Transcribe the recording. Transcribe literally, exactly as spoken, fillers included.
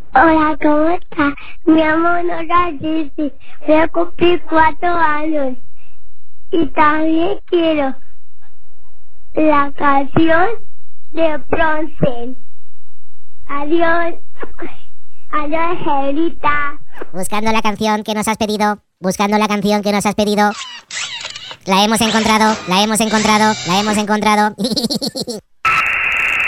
Hola, ¿cómo estás? Mi amor, no la dices. Voy a cumplir cuatro años. Y también quiero la canción de Bronce. Adiós. Adiós, Angelita. Buscando la canción que nos has pedido. Buscando la canción que nos has pedido. La hemos encontrado, la hemos encontrado, la hemos encontrado.